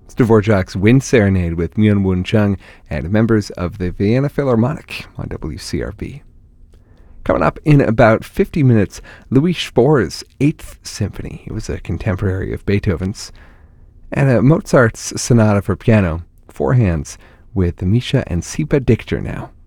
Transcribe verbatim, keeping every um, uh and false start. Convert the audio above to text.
It's Dvorak's Wind Serenade with Myung-Whun Chung and members of the Vienna Philharmonic on W C R B. Coming up in about fifty minutes, Louis Spohr's Eighth Symphony. It was a contemporary of Beethoven's. And a Mozart's Sonata for Piano, four hands, with Misha and Sipa Dichter now.